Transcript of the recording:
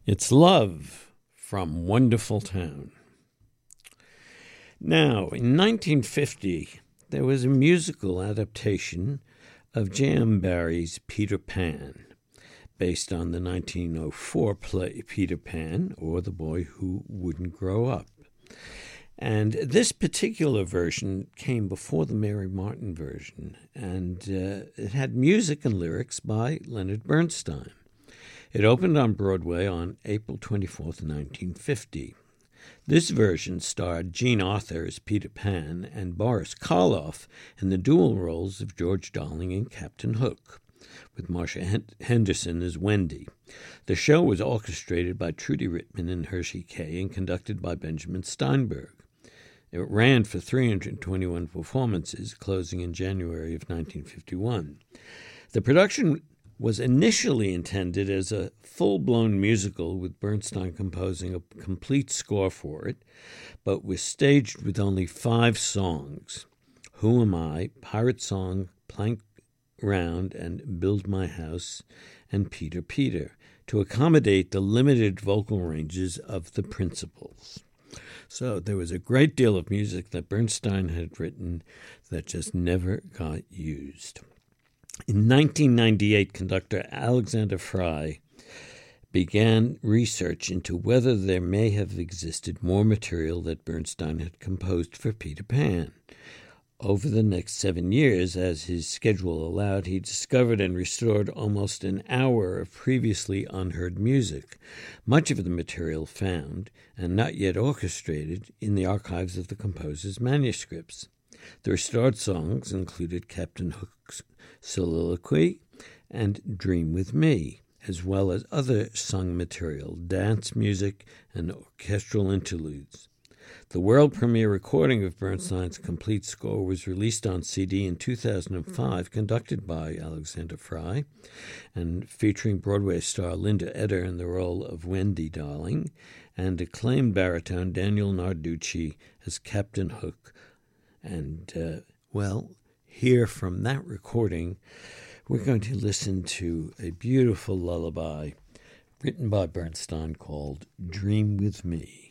It's Love from Wonderful Town. Now, in 1950, there was a musical adaptation of J.M. Barrie's Peter Pan, based on the 1904 play Peter Pan, or The Boy Who Wouldn't Grow Up. And this particular version came before the Mary Martin version, and it had music and lyrics by Leonard Bernstein. It opened on Broadway on April 24th, 1950. This version starred Jean Arthur as Peter Pan and Boris Karloff in the dual roles of George Darling and Captain Hook, with Marcia Henderson as Wendy. The show was orchestrated by Trudy Rittman and Hershey Kay and conducted by Benjamin Steinberg. It ran for 321 performances, closing in January of 1951. The production was initially intended as a full-blown musical with Bernstein composing a complete score for it, but was staged with only 5 songs: Who Am I, Pirate Song, Plank Round, and Build My House, and Peter, Peter, to accommodate the limited vocal ranges of the principals. So there was a great deal of music that Bernstein had written that just never got used. In 1998, conductor Alexander Fry began research into whether there may have existed more material that Bernstein had composed for Peter Pan. Over the next 7 years, as his schedule allowed, he discovered and restored almost an hour of previously unheard music, much of the material found, and not yet orchestrated, in the archives of the composer's manuscripts. The restored songs included Captain Hook's soliloquy and Dream With Me, as well as other sung material, dance music, and orchestral interludes. The world premiere recording of Bernstein's complete score was released on CD in 2005, conducted by Alexander Fry, and featuring Broadway star Linda Eder in the role of Wendy Darling, and acclaimed baritone Daniel Narducci as Captain Hook. And, here from that recording, we're going to listen to a beautiful lullaby written by Bernstein called Dream With Me.